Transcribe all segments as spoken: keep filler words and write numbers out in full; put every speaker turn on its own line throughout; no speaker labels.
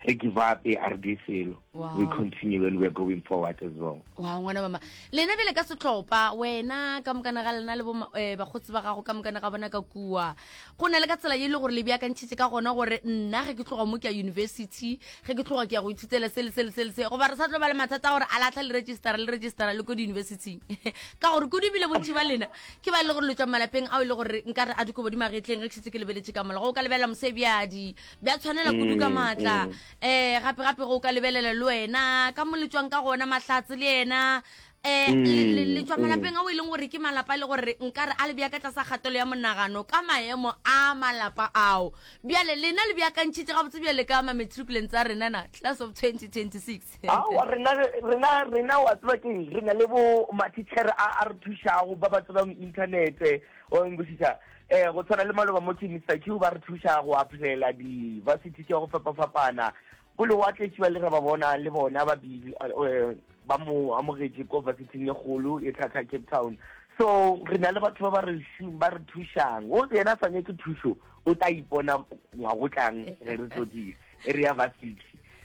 re give up e R D selo. We continue and we're going forward as well.
Wow, ngwana mama. Lena bele ka setlhopa wena ka mokana ga lena le bo ba gotsi ba gago ka mokana ga bona ka kua. Go na le ka tsela ye le gore le bia ka ntshitse ka gona gore nna ge ke tloga mo ke university, ge ke tloga ke ya go ithutela sele sele sele se. Go ba re sa tlo ba le mathata gore a latlha le register le register le go di university. Ka gore go di bile bontsi ba lena. Ke ba le gore le tswa malapeng a ile gore nka re a di go bo di magetleng ge tshitse ke lebeletse ka mola go ka lebela mosebiadi. Bia tshwanela go duka matla. Eh gape gape go ka lebelela le wena ka mo le tswang ka gona mahlatse le ena eh le tswa malapeng a o ileng gore ke malapa le gore nka re a le bia ka tlasa gatelo ya monagano ka maemo a malapa ao bia le lena le bia ka ntshitse ga botse bia le ka ma matriculants a rena na class of twenty twenty-six
ah rena rena rena wa tswa ke rena le bo ma teacher a a re thusha go ba ba tswa mo internet o ngusisa eh go tsana le maloba mo Mister Q ba re thusha go applyela di varsity go fapa fapana bolo wa tletsi ba le ga ba bona le bona ba bi ba mo amogetse ko varsity le golo e tlhaka Cape Town so re na le batho ba ba re ba re thushang o tsena tsanye ke thusho o ta ipona wa go tlang re re tsodi area varsity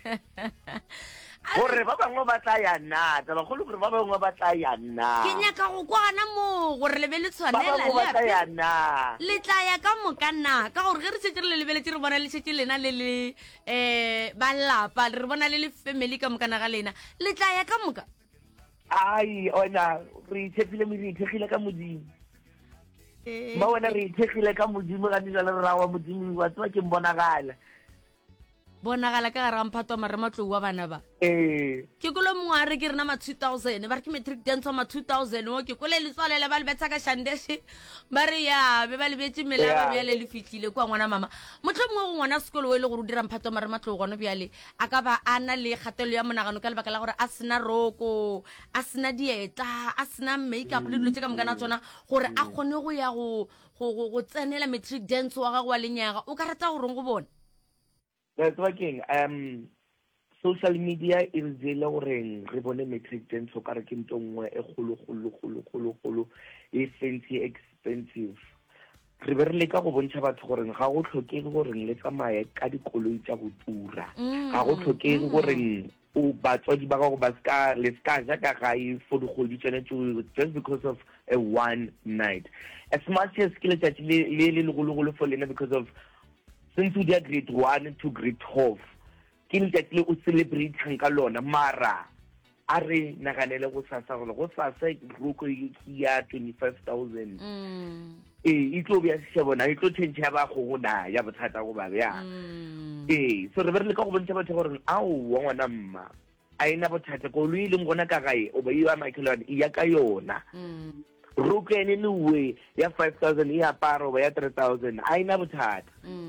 gore ba bangwe ba tla ya nna tla go le gore ba bangwe ba tla ya nna
ke nyaka go kwana mo gore le be le tshwanela le
ba tla ya nna
le tla ya ka mokana ka gore ge re se le lebeletse re bona le se lena le le eh ba lapa re bona le le family ka mokana ga lena le tla ya ka moka
ai ona re tshepile mo re thegile ka modimo ba wena re thegile ka modimo ga dilo le rawa modimo wa tswa ke mbonagala
bonagala ka gara mphato mare matlo wa bana ba
eh
ke kolo mongware ke rena ma two thousand ba re ke matric dance ma two thousand o ke kole le tswalela ba le betsa ka shandese ba re ya be ba le betse mela ba le le fitlile kwa ngwana mama motho mongwe go ngwana sekolo o ile go dira mphato mare matlo gone bjale aka ba ana le gatelo ya monagano ka lebaka la gore a sena roko a sena dieta a sena makeup le dilo tse ka mokana tsona gore a kgone go ya go go tsenela matric dance wa ga go lenyaga o ka rata go reng go bona.
That's working. Um, social media is the lowering. Re bone matric dance so ka re ke ntongwe e kholo kholo kholo kholo kholo e fancy expensive. Re be re le ka go bontsha batho gore ga go tlhokege gore le tsamaye ka dikoloi tsa go tura. Ga go tlhokege gore o batswadi ba go ba ska le ska ja ka ga e for go di tsene to just because of a one night. As much as ke le tsa le le le go le for lena because of since we are grade one to grade twelve ke le tla o celebrate ka lona mara a re naganele go sasa go go sasa roko ya twenty-five thousand eh itlo bia se bona itlo tshentšha ba go gona ya bothata go ba ya eh so re be re le ka go bontsha batho gore ao wa ngwana mma a ina bothata ko lo ile ngona ka gae o ba iwa Michael ya ka yona roko ene le we ya five thousand ya paro ba ya three thousand a ina bothata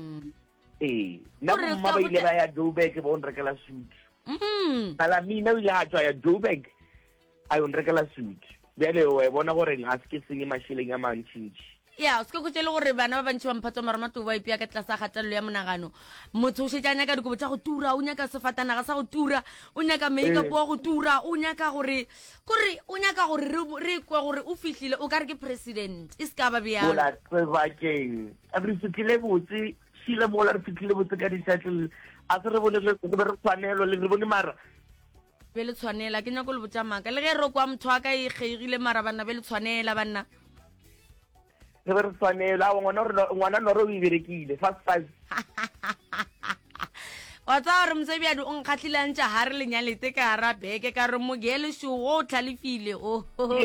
eh na mma ba ile ba ya Joburg ba on rekela suit mhm ala mina ile ha tswa ya Joburg a on rekela suit bele o e bona gore nga se ke senye mashileng a mantšintši
ya o se go tshele gore bana ba bantsi ba mphatsa maramato ba ipia ka tlasa gatelo ya monagano motho o setjanya ka dikobo tsa go tura o nyaka sefatana ga sa go tura o nyaka makeup wa go tura o nyaka gore gore o nyaka gore re kwa gore o fihlile o ka re ke president is ka ba bia
bola tsebakeng a re fitlile botse sile bola re fitlile botse ka di shuttle a se re bone re re tshwanelo le re bone mara
be le tshwanela ke nyako le botsa maka le ge ro kwa motho a ka e geigile mara bana be le tshwanela bana
re re tshwanela ngwana ngwana no re o iberekile fast five
wa tsa re msebiadi o nkgatlhile ntse ha re lenyaletse ka ra beke ka re mogele sho o tlhalefile o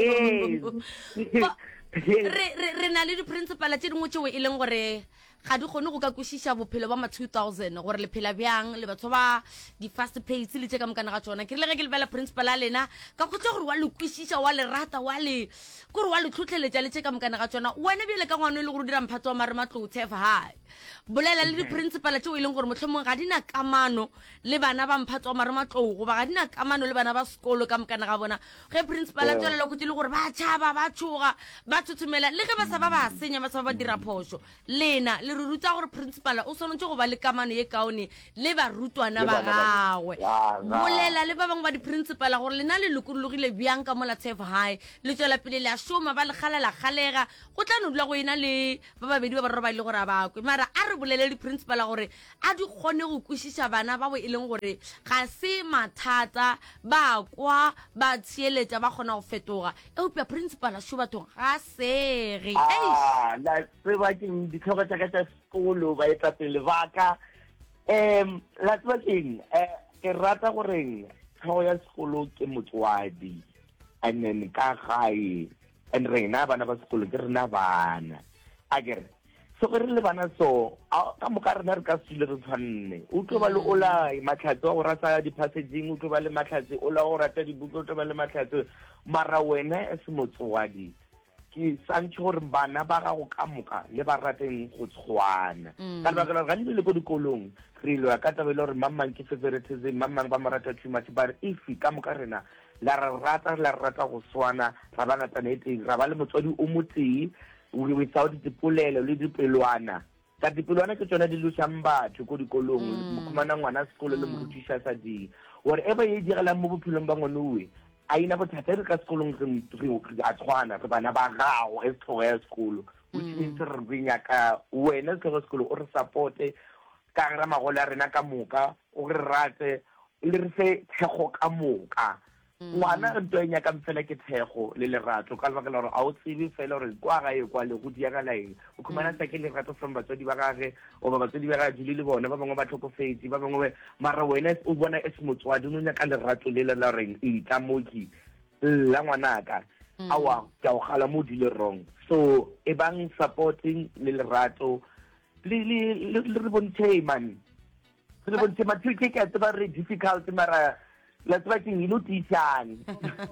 re re na le di principal tse dingwe tšeo e leng gore ga di kgone go ka kwešiša bophelo ba ma two thousand gore le phela bjang le batho ba di fast pace le tse ka mokana ga tsona ke le ge ke le bela principal a lena ka khotse gore wa le kwešiša wa le rata wa le gore wa le tlhotlheletša le tse ka mokana ga tsona wena bjele ka ngwana le go dira mphatso wa mare matlo tsefa hai bolela le di principal tšeo e leng gore mohlomong ga dina kamano le bana ba mphatso wa mare matlo go ba ga dina kamano le bana ba sekolo ka mokana ga bona ge principal a tswela go tile gore ba tšhaba ba tšhoga ba thuthumela le ge ba sa ba ba senya ba sa ba dira phošo lena le re ruta gore principal o tshwanetse go ba le kamano e kaone le barutwana ba gagwe bolela le ba bangwe ba di-principal gore le na le lokologile bjang ka mola tef high le tswela pele le a šoma ba le galela galega go tla no dula go ena le ba babedi ba bararo ba ile gore a bakwe mara a re bolele di-principal gore a di kgone go kwešiša bana ba bo e leng gore ga se mathata ba kwa ba tsheeletša ba kgona go fetoga eupša principal a šo bathong ga sege
la tseba ke ditlhogo tša ka tša sekolo ba etsa pele baka um la tseba keng ke rata goreng tlhogo ya sekolo ke motswadi and then ka gae and rena bana ba sekolo ke rena bana a kere so re le bana so ka moka rena re ka sile re tshwanne o tlo ba le ola matlhatse wa go rata di-passaging o tlo ba le matlhatse ola go rata dibuka o tlo ba le matlhatse mara wena e se motswadi ke santse gore bana ba gago ka moka le ba rateng go tshwana ka lebaka la gantsi le ko dikolong re ilwa ka tabele gore mamang ke favoritism mamang ba mo rata too much but if ka moka rena la re rata la rata go swana ra ba ngatana e teng ra ba le motswadi o motee without dipolelo le dipelwana ka dipelwana ke tsona di lusang batho ko dikolong mokhumana ngwana sekolo le morutiša sa di whatever e direlang mo bophelong ba ngwane oe a ina bothata re ka sekolong re a tshwana re bana ba gago e tlhogo ya sekolo which means re re nyaka wena tlhogo ya sekolo o re supporte ka ra magole a rena ka moka o re rate le re fe thego ka moka ngwana re ntho e nyakang fela ke thego le lerato ka lebaka la gore a o tsebe fela gore kwa gae kwa le go diagala eng o khumana sa ke lerato from batswadi ba gage o ba batswadi ba gage dile le bona ba bangwe ba tlhokofetse ba bangwe mara wena o bona e se motswadi o nyaka lerato le le la reng e tla moki la ngwanaka awa ke o gala mo dile wrong so e bang supporting le lerato le le le re bontshe man le bontshe matrix ke ka tseba re difficult mara let's like you know tisane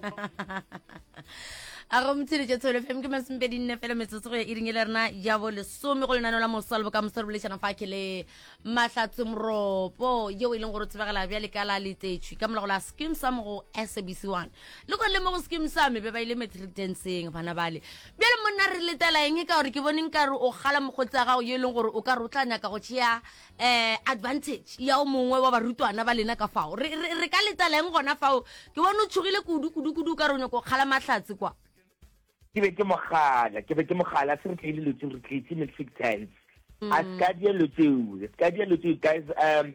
a go mtshiretše tsholo fm ke masempedi nne fela metsotso go ya iring e le rena ya bo lesome go lenaneo la mosalbo ka moserebolešana fa ke le mahlatse moropo yeo e leng gore o tsebagala bjale ka la letetšwe ka molago la skim sam go S A B C one le kone le mo go skim same be ba ile matric dancing bana bale bjale monna re letela eng ka gore ke bone nkare o gala mogotsi a gago yo e leng gore o ka re o tla nyaka go tšea um advantage ya o mongwe wa barutwana ba lena ka fao re ka letela eng gona fao ke bone o tshogile kudu-kudu-kudu ka re o nyako kgala mahlatse kwa
ke be ke mogala ke be ke mogala se re tlile lo tseng re tletse matric dance a ska dia lo tseo ska dia lo tseo guys um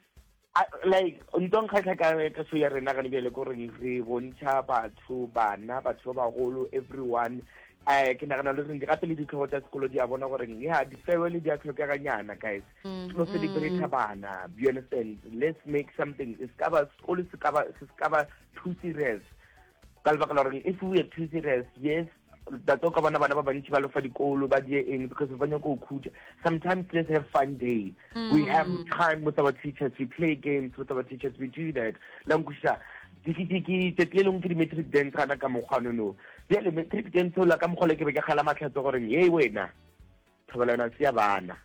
like ntong khatla ka ka so ya rena ga ne bele go re re bontsha batho bana batho ba bagolo everyone eh ke nagana le re di gape le ditlhogo tsa sekolo di a bona gore ya di family di a tlhokeganyana guys no celebrate bana you understand let's make something is cover school is cover is cover too serious ka lebaka la gore if we are too serious yes da toka bana bana ba bantši ba lofa dikolo ba die eng because ba nyaka go khutša sometimes let's have fun day mm. we have time with our teachers we play games with our teachers we do that la nkusha dikiki tetlelong ke di matric dance kana ka mogano no bjale matric dance la ka mogole ke be ke gala matlhatse gore ye wena thobalana se ya bana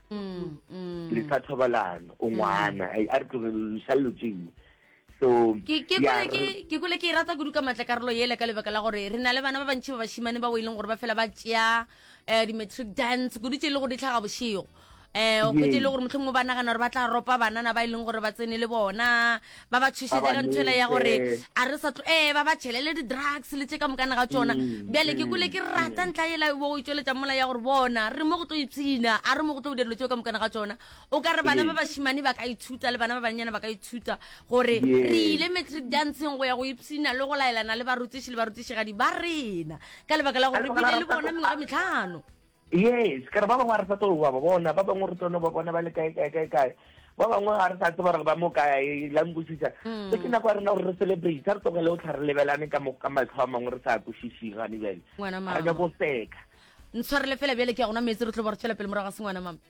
mm le sa thobalano o ngwana ai a re tlo shallotseng so
ke ke ke ke kole ke rata go duka matla karolo yele ka lebaka la gore re na le bana ba bantši ba bashimane ba o ileng gore ba fela ba tšea eh di matric dance go ditse le go ditlhaga bošego eh o phetse le gore motlhong mo bana kana re batla ropa banana ba ileng gore ba tsene le bona ba ba tshishetse ka ntshela ya gore a re sa eh ba ba tšhelele di drugs le tse ka mokana ga tsona bjale ke kole ke rata ntla yela bo o tšweletša mola ya gore bona re mo go tlo itsina a re mo go tlo dilo tse ka mokana ga tsona o ka re bana ba bashimane ba ka ithuta le bana ba banyana ba ka ithuta gore re ile matric dancing go ya go ipsina le go laelana le barutiši le barutiši ga di ba rena ka lebaka la gore re bile le bona mengwe metlhano
yes ka ba bangwe a re sa tlo ba bona ba bangwe re tlono ba bona ba le kae kae kae kae ba bangwe a re sa tlo ba ba mo kae la mbusisa se ke na kwa rena gore re celebrate re tlogele o tlhare lebelane ka mo ka matlho a mangwe re sa kušiši gane bjale a ka go seka
ntshwarele fela bjale ke ya gona metsi re tlo ba re tšwela pele morago ga sengwana mama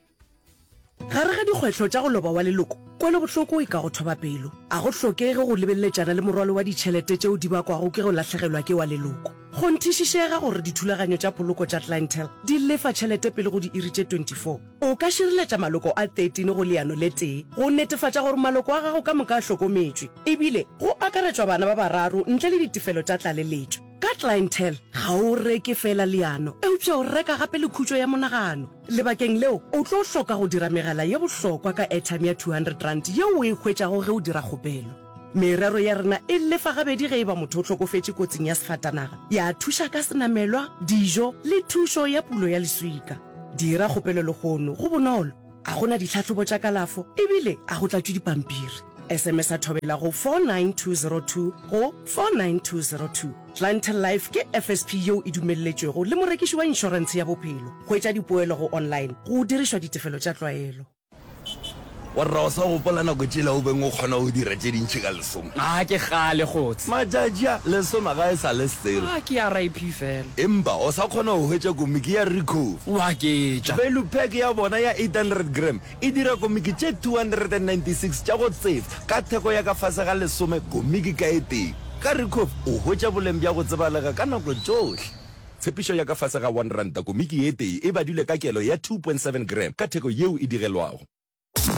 gare ga dikgwetlho tša go loba wa leloko kwele bohloko e ka go thoba pelo a go hlokege go lebelletšana le morwalo wa ditšhelete tšeo di bakwago ke go latlhegelwa ke wa leloko go nthišišega gore dithulaganyo tša poloko tša clientele di lefa tšhelete pele go di iri tše twenty-four o ka šireletša maloko a thirteen go leano le tee go netefatša gore maloko a gago ka moka a hlokometšwe ebile go akaretšwa bana ba bararo ntle le ditefelo tša tlaleletšo ka clientele ga o reke fela leano eupša o reka gape le khutšo ya monagano lebakeng leo o tlo hloka go dira megala ye bohlokwa ka airtime ya two hundred rand yeo o e hwetšago ge o dira kgopelo merero ya rena e lefa gabedi ge e ba motho o tlhokofetše kotsing ya sefatanaga ya thuša ka senamelwa dijo le thušo ya pulo ya leswika dira kgopelo le gono go bonolo a gona ditlhatlhobo tša kalafo ebile a go tlatšwe dipampiri sms a thobela go four nine two zero two go four nine two zero two clientele life ke F S P yeo e dumelletšwego le morekiši wa inšorense ya bophelo go etša dipoelo go online go dirišwa ditefelo tša tlwaelo
wa rra o sa gopola nako tšela o beng o kgona go dira tše dintšhi ka lesome
a ke gale gotse
matšatšia lesome ga e sa le selo
a ke ya rip fela
empa o sa kgona go hwetša komiki ya recof
wa ketša
value pack ya bona ya eight hundred gram e dira komiki tše two hundred ninety-six tša go tsefa ka theko ya ka fase ga lesome komiki ka eteng ka recof o hwetša boleng bja go tsebalega ka nako tšohle tshepišo ya ka fase ga one ranta komiki ye tee e badile ka kelo ya two point seven gram ka theko yeo e digelwago